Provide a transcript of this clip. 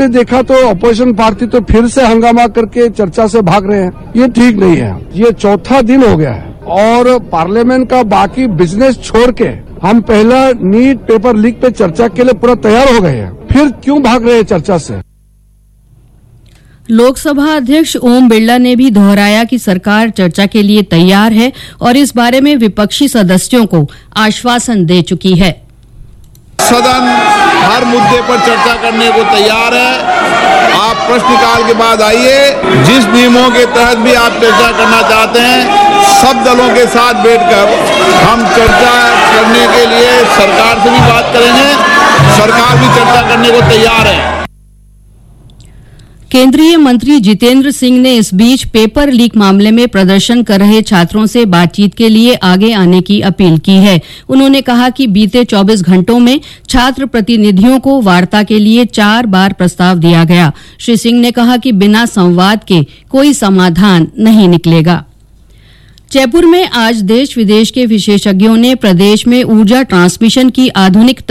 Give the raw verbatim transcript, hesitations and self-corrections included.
हमने देखा तो अपोजिशन पार्टी तो फिर से हंगामा करके चर्चा से भाग रहे हैं। ये ठीक नहीं है। ये चौथा दिन हो गया है और पार्लियामेंट का बाकी बिजनेस छोड़ के हम पहला नीट पेपर लीक पे चर्चा के लिए पूरा तैयार हो गए हैं, फिर क्यों भाग रहे हैं चर्चा से। लोकसभा अध्यक्ष ओम बिरला ने भी दोहराया कि सरकार चर्चा के लिए तैयार है और इस बारे में विपक्षी सदस्यों को आश्वासन दे चुकी है। सदन हर मुद्दे पर चर्चा करने को तैयार है। आप प्रश्नकाल के बाद आइए, जिस नियमों के तहत भी आप चर्चा करना चाहते हैं, सब दलों के साथ बैठकर हम चर्चा करने के लिए सरकार से भी बात करेंगे। सरकार भी चर्चा करने को तैयार है। केंद्रीय मंत्री जितेंद्र सिंह ने इस बीच पेपर लीक मामले में प्रदर्शन कर रहे छात्रों से बातचीत के लिए आगे आने की अपील की है। उन्होंने कहा कि बीते चौबीस घंटों में छात्र प्रतिनिधियों को वार्ता के लिए चार बार प्रस्ताव दिया गया। श्री सिंह ने कहा कि बिना संवाद के कोई समाधान नहीं निकलेगा। जयपुर में आज देश विदेश के विशेषज्ञों ने प्रदेश में ऊर्जा ट्रांसमिशन की आधुनिक